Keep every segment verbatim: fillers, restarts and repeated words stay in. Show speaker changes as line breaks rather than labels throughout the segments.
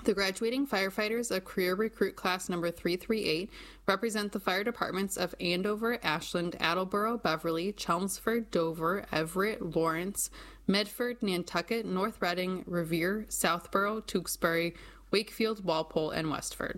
The graduating firefighters of Career Recruit Class number three three eight represent the fire departments of Andover, Ashland, Attleboro, Beverly, Chelmsford, Dover, Everett, Lawrence, Medford, Nantucket, North Reading, Revere, Southborough, Tewksbury, Wakefield, Walpole, and Westford.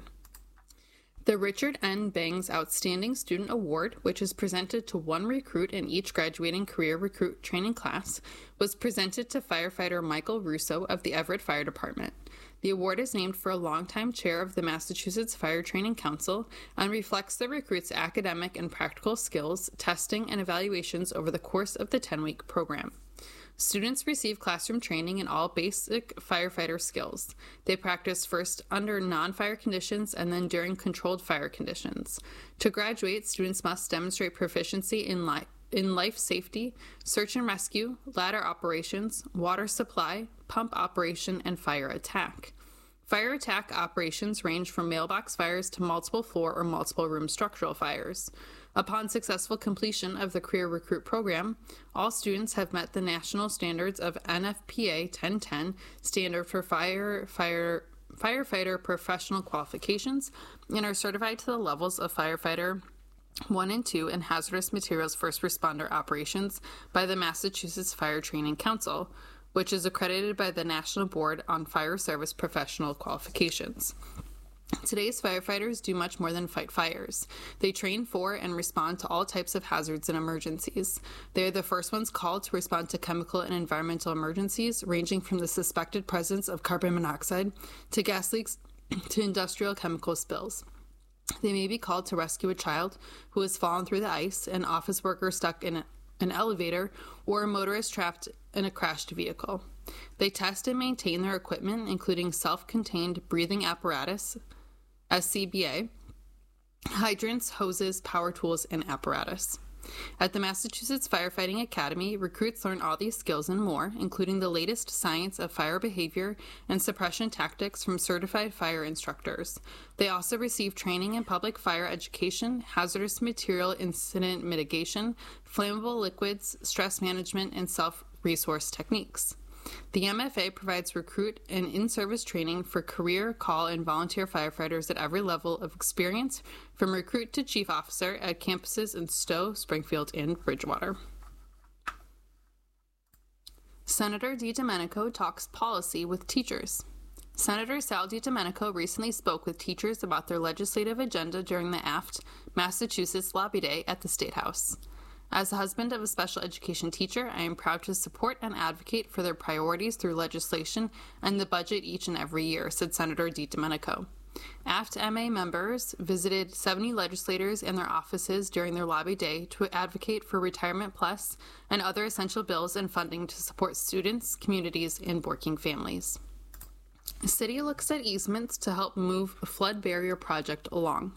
The Richard N. Bangs Outstanding Student Award, which is presented to one recruit in each graduating Career Recruit training class, was presented to firefighter Michael Russo of the Everett Fire Department. The award is named for a longtime chair of the Massachusetts Fire Training Council and reflects the recruit's academic and practical skills, testing, and evaluations over the course of the ten-week program. Students receive classroom training in all basic firefighter skills. They practice first under non-fire conditions and then during controlled fire conditions. To graduate, students must demonstrate proficiency in life. in life safety, search and rescue, ladder operations, water supply, pump operation, and fire attack. Fire attack operations range from mailbox fires to multiple floor or multiple room structural fires. Upon successful completion of the Career Recruit program, all students have met the national standards of N F P A ten ten, standard for fire, fire, firefighter professional qualifications, and are certified to the levels of firefighter one and two in hazardous materials first responder operations by the Massachusetts Fire Training Council, which is accredited by the National Board on Fire Service Professional Qualifications. Today's firefighters do much more than fight fires. They train for and respond to all types of hazards and emergencies. They are the first ones called to respond to chemical and environmental emergencies, ranging from the suspected presence of carbon monoxide to gas leaks to industrial chemical spills. They may be called to rescue a child who has fallen through the ice, an office worker stuck in an elevator, or a motorist trapped in a crashed vehicle. They test and maintain their equipment, including self-contained breathing apparatus, S C B A, hydrants, hoses, power tools, and apparatus. At the Massachusetts Firefighting Academy, recruits learn all these skills and more, including the latest science of fire behavior and suppression tactics from certified fire instructors. They also receive training in public fire education, hazardous material incident mitigation, flammable liquids, stress management, and self-resource techniques. The M F A provides recruit and in-service training for career, call, and volunteer firefighters at every level of experience, from recruit to chief officer, at campuses in Stowe, Springfield, and Bridgewater. Senator DiDomenico talks policy with teachers. Senator Sal DiDomenico recently spoke with teachers about their legislative agenda during the A F T Massachusetts Lobby Day at the State House. As the husband of a special education teacher, I am proud to support and advocate for their priorities through legislation and the budget each and every year, said Senator DiDomenico. A F T M A members visited seventy legislators in their offices during their lobby day to advocate for Retirement Plus and other essential bills and funding to support students, communities, and working families. The city looks at easements to help move a flood barrier project along.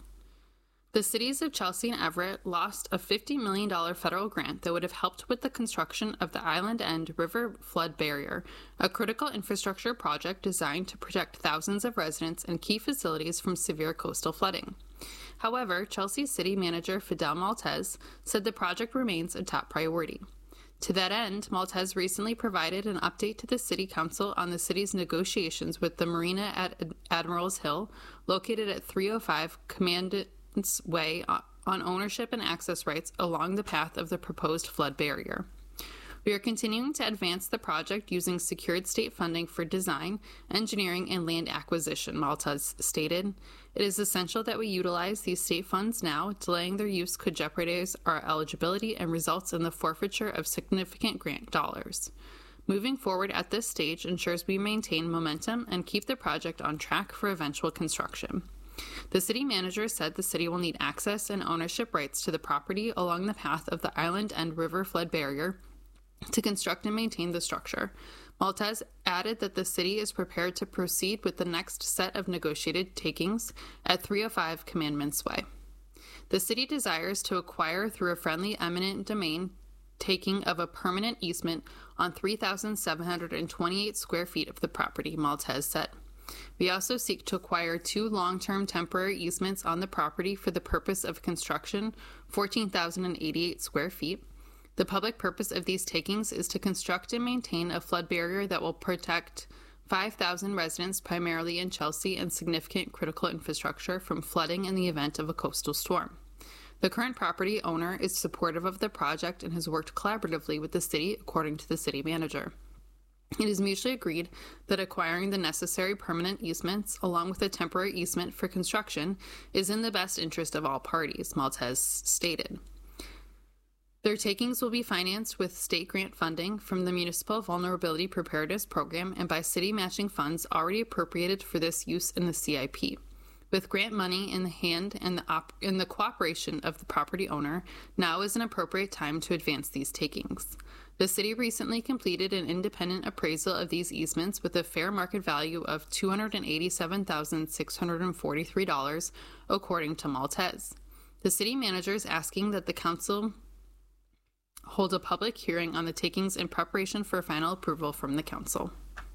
The cities of Chelsea and Everett lost a fifty million dollars federal grant that would have helped with the construction of the Island End River Flood Barrier, a critical infrastructure project designed to protect thousands of residents and key facilities from severe coastal flooding. However, Chelsea City Manager Fidel Maltez said the project remains a top priority. To that end, Maltez recently provided an update to the City Council on the city's negotiations with the marina at Admiral's Hill, located at three oh five Commandant Way, on ownership and access rights along the path of the proposed flood barrier. We are continuing to advance the project using secured state funding for design, engineering, and land acquisition, Maltez stated. It is essential that we utilize these state funds now. Delaying their use could jeopardize our eligibility and results in the forfeiture of significant grant dollars. Moving forward at this stage ensures we maintain momentum and keep the project on track for eventual construction. The city manager said the city will need access and ownership rights to the property along the path of the Island End River Flood Barrier to construct and maintain the structure. Maltez added that the city is prepared to proceed with the next set of negotiated takings at three oh five Commandments Way. The city desires to acquire through a friendly eminent domain taking of a permanent easement on three thousand seven hundred twenty-eight square feet of the property, Maltez said. We also seek to acquire two long-term temporary easements on the property for the purpose of construction, fourteen thousand eighty-eight square feet. The public purpose of these takings is to construct and maintain a flood barrier that will protect five thousand residents primarily in Chelsea, and significant critical infrastructure from flooding in the event of a coastal storm. The current property owner is supportive of the project and has worked collaboratively with the city, according to the city manager. It is mutually agreed that acquiring the necessary permanent easements, along with a temporary easement for construction, is in the best interest of all parties, Maltese stated. Their takings will be financed with state grant funding from the Municipal Vulnerability Preparedness Program and by city matching funds already appropriated for this use in the C I P. With grant money in the hand and the, op- and the cooperation of the property owner, now is an appropriate time to advance these takings. The city recently completed an independent appraisal of these easements with a fair market value of two hundred eighty-seven thousand six hundred forty-three dollars, according to Maltese. The city manager is asking that the council hold a public hearing on the takings in preparation for final approval from the council.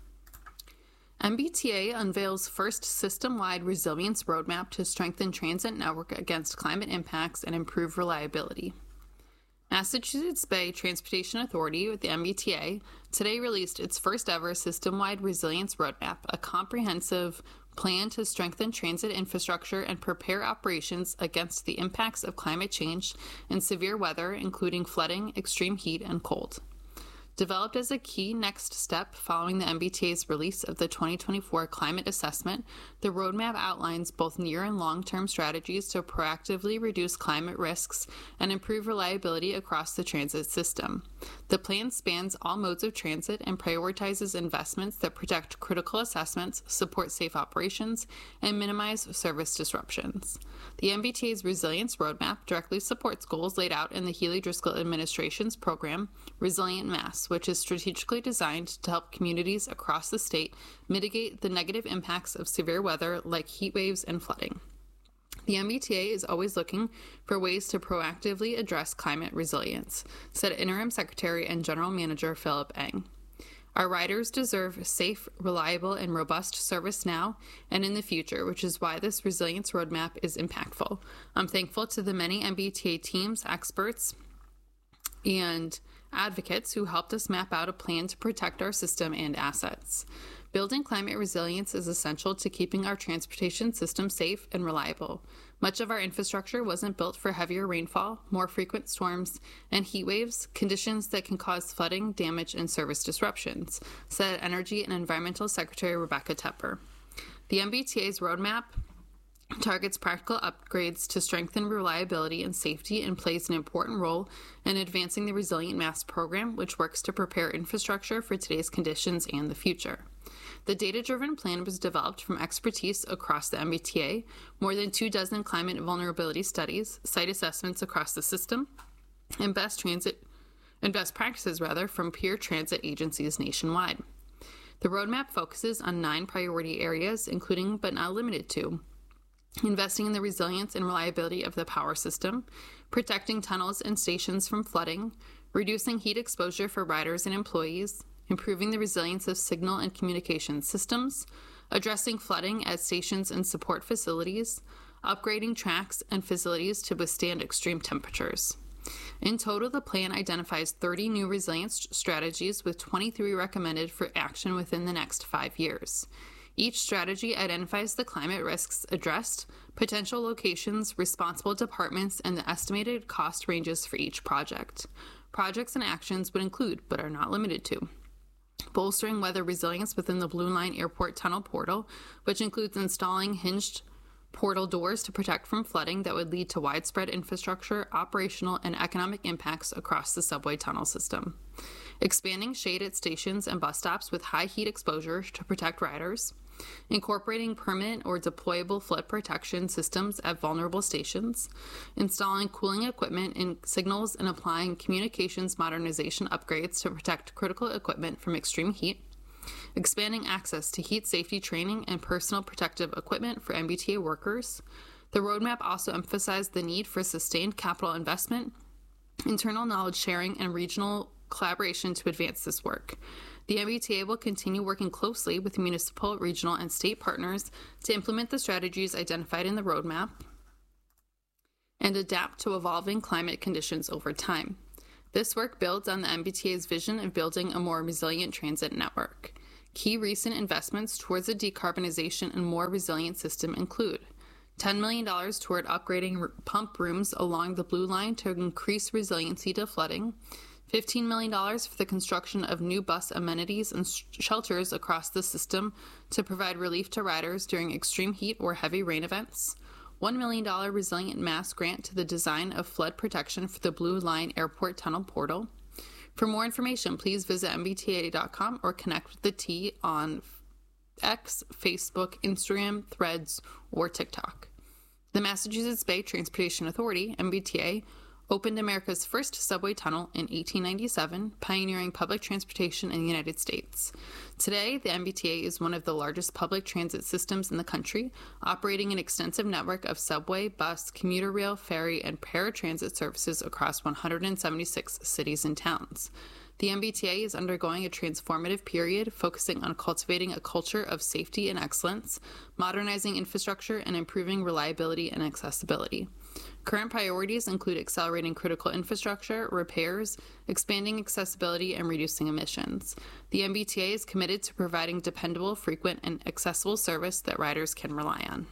M B T A unveils first system-wide resilience roadmap to strengthen transit network against climate impacts and improve reliability. Massachusetts Bay Transportation Authority, with the M B T A, today released its first-ever system-wide resilience roadmap, a comprehensive plan to strengthen transit infrastructure and prepare operations against the impacts of climate change and severe weather, including flooding, extreme heat, and cold. Developed as a key next step following the M B T A's release of the twenty twenty-four Climate Assessment, the roadmap outlines both near and long-term strategies to proactively reduce climate risks and improve reliability across the transit system. The plan spans all modes of transit and prioritizes investments that protect critical assessments, support safe operations, and minimize service disruptions. The M B T A's Resilience Roadmap directly supports goals laid out in the Healey-Driscoll administration's program, Resilient Mass, which is strategically designed to help communities across the state mitigate the negative impacts of severe weather like heat waves and flooding. The M B T A is always looking for ways to proactively address climate resilience, said Interim Secretary and General Manager Philip Eng. Our riders deserve safe, reliable, and robust service now and in the future, which is why this resilience roadmap is impactful. I'm thankful to the many M B T A teams, experts, and advocates who helped us map out a plan to protect our system and assets. Building climate resilience is essential to keeping our transportation system safe and reliable. Much of our infrastructure wasn't built for heavier rainfall, more frequent storms, and heat waves, conditions that can cause flooding, damage, and service disruptions, said Energy and Environmental Secretary Rebecca Tepper. The M B T A's roadmap targets practical upgrades to strengthen reliability and safety and plays an important role in advancing the Resilient Mass program, which works to prepare infrastructure for today's conditions and the future. The data-driven plan was developed from expertise across the M B T A, more than two dozen climate vulnerability studies, site assessments across the system, and best transit and best practices rather from peer transit agencies nationwide. The roadmap focuses on nine priority areas, including but not limited to investing in the resilience and reliability of the power system, protecting tunnels and stations from flooding, reducing heat exposure for riders and employees, improving the resilience of signal and communication systems, addressing flooding at stations and support facilities, upgrading tracks and facilities to withstand extreme temperatures. In total, the plan identifies thirty new resilience strategies with twenty-three recommended for action within the next five years. Each strategy identifies the climate risks addressed, potential locations, responsible departments, and the estimated cost ranges for each project. Projects and actions would include, but are not limited to, bolstering weather resilience within the Blue Line Airport Tunnel Portal, which includes installing hinged portal doors to protect from flooding that would lead to widespread infrastructure, operational, and economic impacts across the subway tunnel system. Expanding shade at stations and bus stops with high heat exposure to protect riders. Incorporating permanent or deployable flood protection systems at vulnerable stations. Installing cooling equipment in signals and applying communications modernization upgrades to protect critical equipment from extreme heat. Expanding access to heat safety training and personal protective equipment for M B T A workers. The roadmap also emphasized the need for sustained capital investment, internal knowledge sharing, and regional collaboration to advance this work. The M B T A will continue working closely with municipal, regional, and state partners to implement the strategies identified in the roadmap and adapt to evolving climate conditions over time. This work builds on the M B T A's vision of building a more resilient transit network. Key recent investments towards a decarbonization and more resilient system include ten million dollars toward upgrading pump rooms along the Blue Line to increase resiliency to flooding, fifteen million dollars for the construction of new bus amenities and shelters across the system to provide relief to riders during extreme heat or heavy rain events, one million dollars Resilient Mass grant to the design of flood protection for the Blue Line Airport Tunnel Portal. For more information, please visit M B T A dot com or connect with the T on X, Facebook, Instagram, Threads, or TikTok. The Massachusetts Bay Transportation Authority, M B T A, opened America's first subway tunnel in eighteen ninety-seven, pioneering public transportation in the United States. Today, the M B T A is one of the largest public transit systems in the country, operating an extensive network of subway, bus, commuter rail, ferry, and paratransit services across one hundred seventy-six cities and towns. The M B T A is undergoing a transformative period, focusing on cultivating a culture of safety and excellence, modernizing infrastructure, and improving reliability and accessibility. Current priorities include accelerating critical infrastructure, repairs, expanding accessibility, and reducing emissions. The M B T A is committed to providing dependable, frequent, and accessible service that riders can rely on.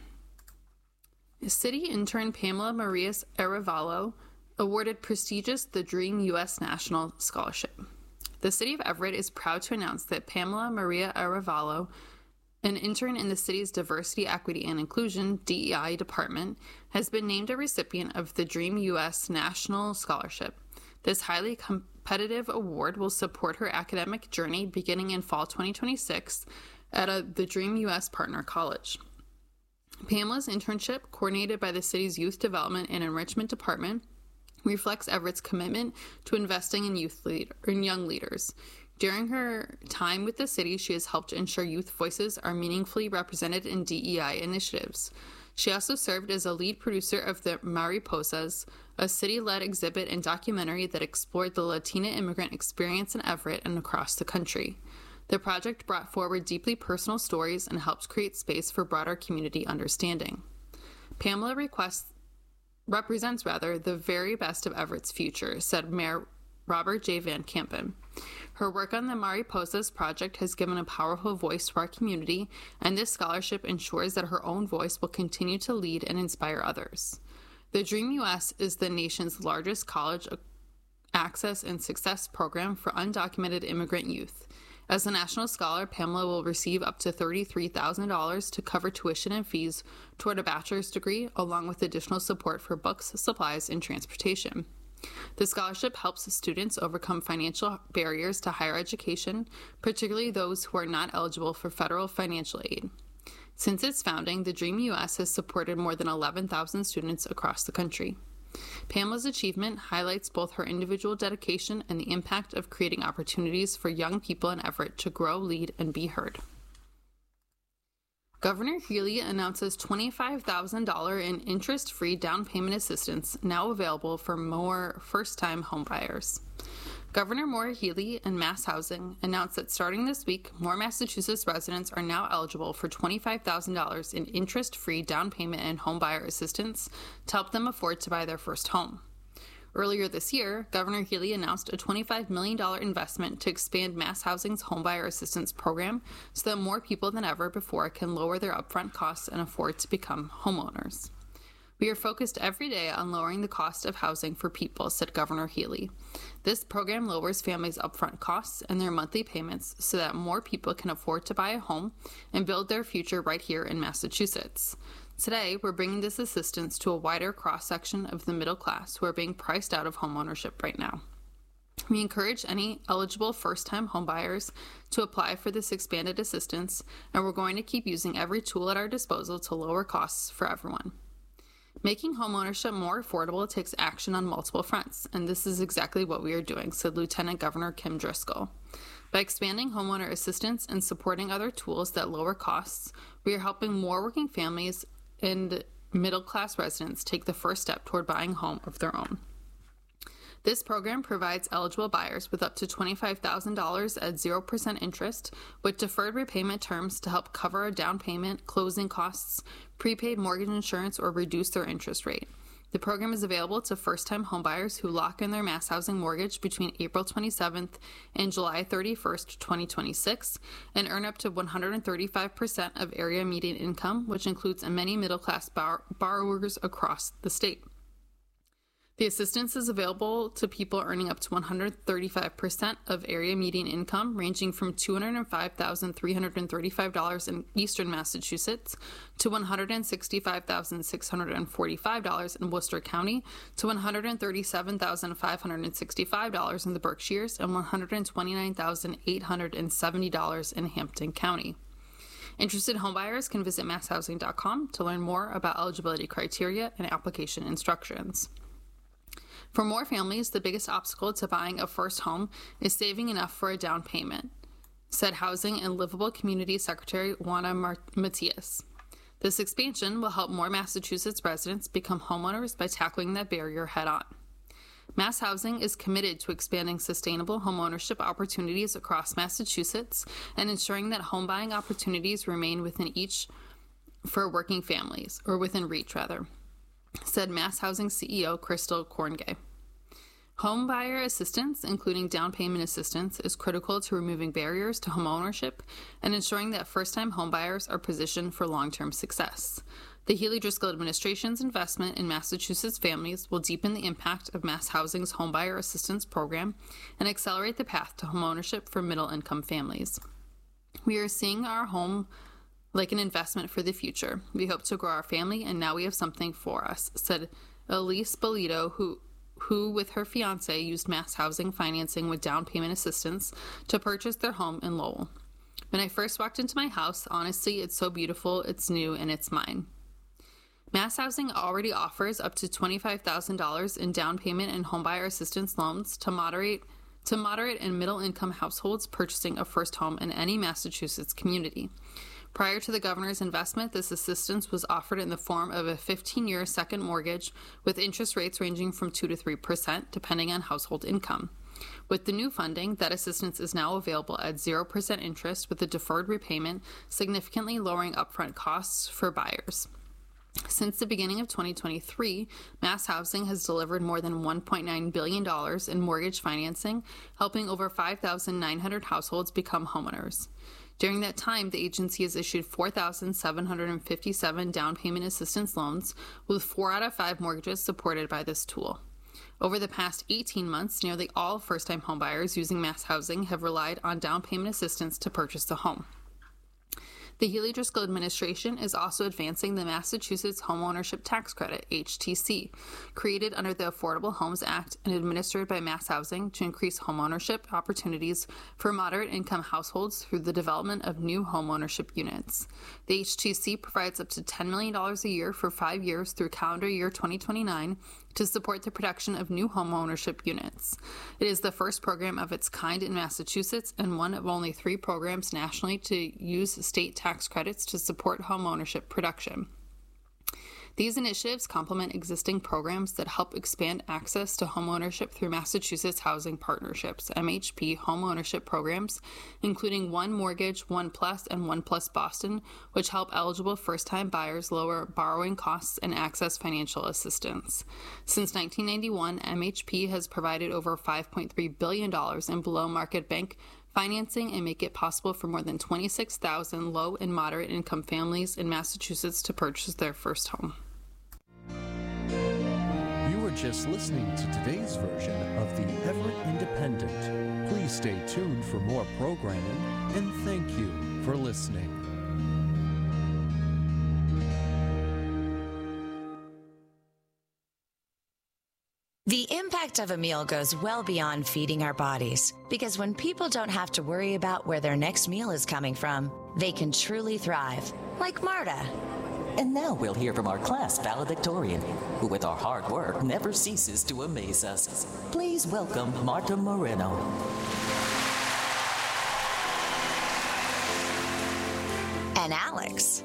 City intern Pamela Maria Arevalo awarded prestigious The Dream U S National Scholarship. The City of Everett is proud to announce that Pamela Maria Arevalo, an intern in the city's Diversity, Equity, and Inclusion D E I department, has been named a recipient of the Dream U S National Scholarship. This highly competitive award will support her academic journey beginning in fall twenty twenty-six at a, the Dream U S Partner College. Pamela's internship, coordinated by the city's Youth Development and Enrichment Department, reflects Everett's commitment to investing in youth lead, in young leaders. During her time with the city, she has helped ensure youth voices are meaningfully represented in D E I initiatives. She also served as a lead producer of the Mariposas, a city-led exhibit and documentary that explored the Latina immigrant experience in Everett and across the country. The project brought forward deeply personal stories and helped create space for broader community understanding. Pamela requests represents rather the very best of Everett's future, said Mayor Robert J. Van Kampen. Her work on the Mariposas project has given a powerful voice to our community, and this scholarship ensures that her own voice will continue to lead and inspire others. The Dream U S is the nation's largest college access and success program for undocumented immigrant youth. As a national scholar, Pamela will receive up to thirty-three thousand dollars to cover tuition and fees toward a bachelor's degree, along with additional support for books, supplies, and transportation. The scholarship helps students overcome financial barriers to higher education, particularly those who are not eligible for federal financial aid. Since its founding, the Dream U S has supported more than eleven thousand students across the country. Pamela's achievement highlights both her individual dedication and the impact of creating opportunities for young people in Everett to grow, lead, and be heard. Governor Healy announces twenty-five thousand dollars in interest-free down payment assistance now available for more first-time homebuyers. Governor Maura Healey and Mass Housing announced that starting this week, more Massachusetts residents are now eligible for twenty-five thousand dollars in interest-free down payment and homebuyer assistance to help them afford to buy their first home. Earlier this year, Governor Healey announced a twenty-five million dollars investment to expand Mass Housing's homebuyer assistance program so that more people than ever before can lower their upfront costs and afford to become homeowners. We are focused every day on lowering the cost of housing for people, said Governor Healey. This program lowers families' upfront costs and their monthly payments so that more people can afford to buy a home and build their future right here in Massachusetts. Today, we're bringing this assistance to a wider cross-section of the middle class who are being priced out of homeownership right now. We encourage any eligible first-time homebuyers to apply for this expanded assistance, and we're going to keep using every tool at our disposal to lower costs for everyone. Making homeownership more affordable takes action on multiple fronts, and this is exactly what we are doing, said Lieutenant Governor Kim Driscoll. By expanding homeowner assistance and supporting other tools that lower costs, we are helping more working families and middle-class residents take the first step toward buying a home of their own. This program provides eligible buyers with up to twenty-five thousand dollars at zero percent interest with deferred repayment terms to help cover a down payment, closing costs, prepaid mortgage insurance, or reduce their interest rate. The program is available to first-time homebuyers who lock in their mass housing mortgage between April twenty-seventh and July thirty-first, twenty twenty-six, and earn up to one hundred thirty-five percent of area median income, which includes many middle-class bar- borrowers across the state. The assistance is available to people earning up to one hundred thirty-five percent of area median income, ranging from two hundred five thousand three hundred thirty-five dollars in eastern Massachusetts to one hundred sixty-five thousand six hundred forty-five dollars in Worcester County to one hundred thirty-seven thousand five hundred sixty-five dollars in the Berkshires and one hundred twenty-nine thousand eight hundred seventy dollars in Hampton County. Interested homebuyers can visit mass housing dot com to learn more about eligibility criteria and application instructions. For more families, the biggest obstacle to buying a first home is saving enough for a down payment, said Housing and Livable Community Secretary Juana Mar- Matias. This expansion will help more Massachusetts residents become homeowners by tackling that barrier head-on. Mass Housing is committed to expanding sustainable homeownership opportunities across Massachusetts and ensuring that home buying opportunities remain within each for working families, or within reach, rather, said Mass Housing C E O Crystal Korngay. Home buyer assistance, including down payment assistance, is critical to removing barriers to homeownership and ensuring that first-time homebuyers are positioned for long-term success. The Healy Driscoll administration's investment in Massachusetts families will deepen the impact of Mass Housing's Homebuyer Assistance Program and accelerate the path to homeownership for middle-income families. We are seeing our home like an investment for the future. We hope to grow our family, and now we have something for us, said Elise Bolito, who who, with her fiancé, used Mass Housing financing with down payment assistance to purchase their home in Lowell. When I first walked into my house, honestly, it's so beautiful, it's new, and it's mine. Mass Housing already offers up to twenty-five thousand dollars in down payment and homebuyer assistance loans to moderate to moderate and middle-income households purchasing a first home in any Massachusetts community. Prior to the governor's investment, this assistance was offered in the form of a fifteen-year second mortgage with interest rates ranging from two to three percent, depending on household income. With the new funding, that assistance is now available at zero percent interest with a deferred repayment, significantly lowering upfront costs for buyers. Since the beginning of twenty twenty-three, Mass Housing has delivered more than one point nine billion dollars in mortgage financing, helping over five thousand nine hundred households become homeowners. During that time, the agency has issued four thousand seven hundred fifty-seven down payment assistance loans, with four out of five mortgages supported by this tool. Over the past eighteen months, nearly all first-time homebuyers using Mass Housing have relied on down payment assistance to purchase a home. The Healy Driscoll administration is also advancing the Massachusetts Homeownership Tax Credit, H T C, created under the Affordable Homes Act and administered by Mass Housing to increase homeownership opportunities for moderate-income households through the development of new homeownership units. The H T C provides up to ten million dollars a year for five years through calendar year twenty twenty-nine to support the production of new homeownership units. It is the first program of its kind in Massachusetts and one of only three programs nationally to use state tax credits to support homeownership production. These initiatives complement existing programs that help expand access to homeownership through Massachusetts Housing Partnerships, M H P, homeownership programs, including One Mortgage, One Plus, and One Plus Boston, which help eligible first-time buyers lower borrowing costs and access financial assistance. Since nineteen ninety-one, M H P has provided over five point three billion dollars in below-market bank financing and make it possible for more than twenty-six thousand low and moderate income families in Massachusetts to purchase their first home.
You were just listening to today's version of the Everett Independent. Please stay tuned for more programming, and thank you for listening.
The impact of a meal goes well beyond feeding our bodies, because when people don't have to worry about where their next meal is coming from, they can truly thrive, like Marta.
And now we'll hear from our class valedictorian, who with our hard work never ceases to amaze us. Please welcome Marta Moreno.
And Alex.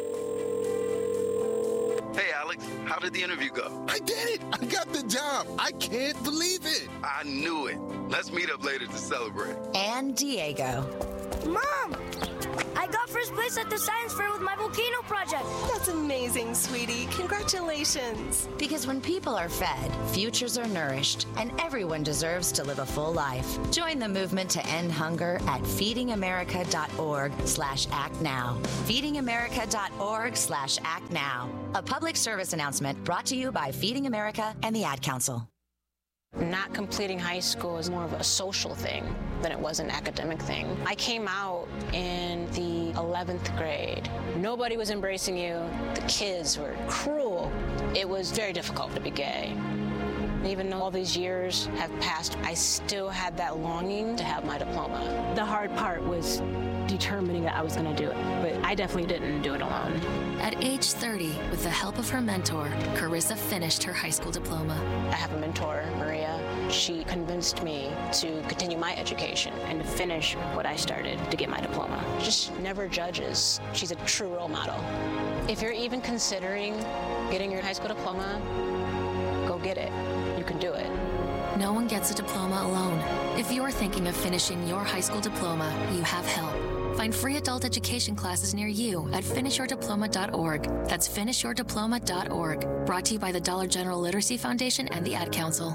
Hey, Alex, how did the interview go?
I did it! I got the job! I can't believe it!
I knew it. Let's meet up later to celebrate.
And Diego.
Mom! I got first place at the science fair with my volcano project.
That's amazing, sweetie. Congratulations.
Because when people are fed, futures are nourished, and everyone deserves to live a full life. Join the movement to end hunger at feedingamerica.org slash act now. feedingamerica.org slash act now. A public service announcement brought to you by Feeding America and the Ad Council.
Not completing high school is more of a social thing than it was an academic thing. I came out in the eleventh grade. Nobody was embracing you. The kids were cruel. It was very difficult to be gay. Even though all these years have passed, I still had that longing to have my diploma.
The hard part was determining that I was going to do it, but I definitely didn't do it alone.
At age thirty, with the help of her mentor, Carissa finished her high school diploma.
I have a mentor, Maria. She convinced me to continue my education
and to finish what I started to get my diploma.
Just never judges. She's a true role model. If you're even considering getting your high school diploma, go get it. You can do it.
No one gets a diploma alone. If you're thinking of finishing your high school diploma, you have help. Find free adult education classes near you at finish your diploma dot org. That's finish your diploma dot org. Brought to you by the Dollar General Literacy Foundation and the Ad Council.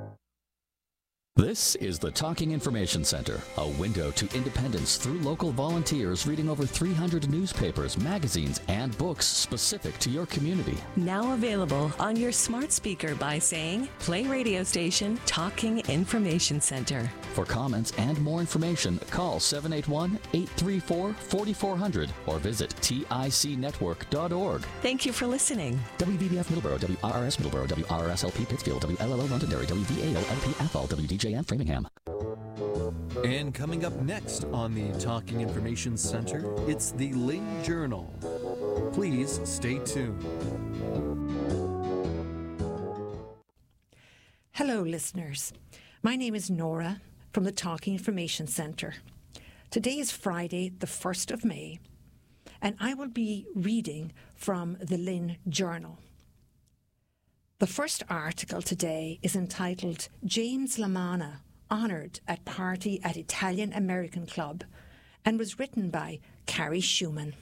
This is the Talking Information Center, a window to independence through local volunteers reading over three hundred newspapers, magazines, and books specific to your community.
Now available on your smart speaker by saying, play radio station Talking Information Center.
For comments and more information, call seven eight one, eight three four, four four zero zero or visit tic network dot org.
Thank you for listening.
W B B F Middleborough, W R R S Middleborough, W R R S L P Pittsfield, W L L O Londonderry, W V A O L P Athol, W D J M Framingham.
And coming up next on the Talking Information Center, it's the Lynn Journal. Please stay tuned.
Hello, listeners. My name is Nora from the Talking Information Center. Today is Friday, the first of May, and I will be reading from the Lynn Journal. The first article today is entitled James Lamanna, Honoured at Party at Italian American Club, and was written by Carrie Schumann.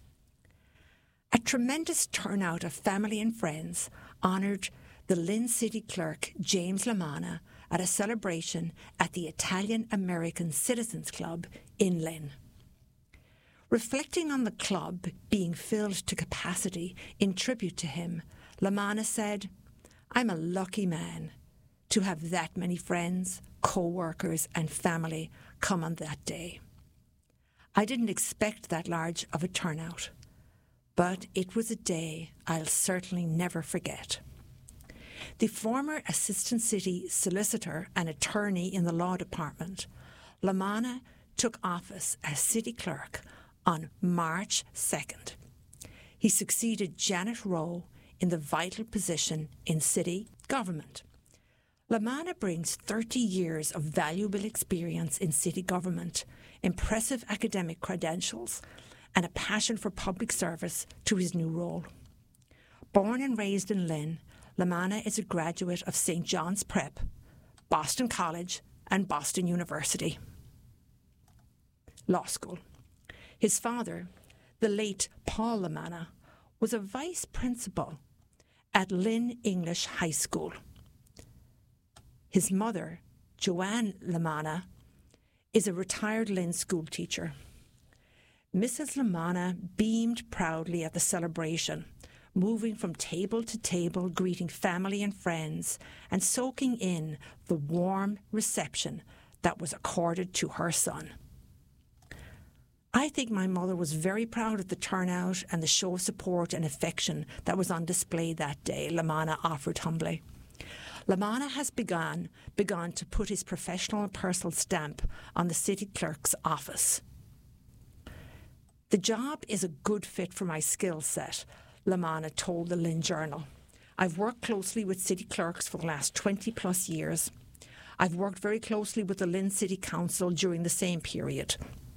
A tremendous turnout of family and friends honoured the Lynn City Clerk James Lamanna at a celebration at the Italian American Citizens Club in Lynn. Reflecting on the club being filled to capacity in tribute to him, Lamanna said, "I'm a lucky man to have that many friends, co-workers and family come on that day. I didn't expect that large of a turnout, but it was a day I'll certainly never forget." The former assistant city solicitor and attorney in the law department, Lamanna took office as city clerk on March second. He succeeded Janet Rowe in the vital position in city government. Lamanna brings thirty years of valuable experience in city government, impressive academic credentials, and a passion for public service to his new role. Born and raised in Lynn, Lamanna is a graduate of Saint John's Prep, Boston College, and Boston University Law School. His father, the late Paul Lamanna, was a vice principal at Lynn English High School. His mother, Joanne Lamanna, is a retired Lynn school teacher. Missus Lamanna beamed proudly at the celebration, moving from table to table, greeting family and friends, and soaking in the warm reception that was accorded to her son. "I think my mother was very proud of the turnout and the show of support and affection that was on display that day," Lamanna offered humbly. Lamanna has begun, begun to put his professional and personal stamp on the city clerk's office. "The job is a good fit for my skill set," Lamanna told the Lynn Journal. "I've worked closely with city clerks for the last twenty plus years. I've worked very closely with the Lynn City Council during the same period.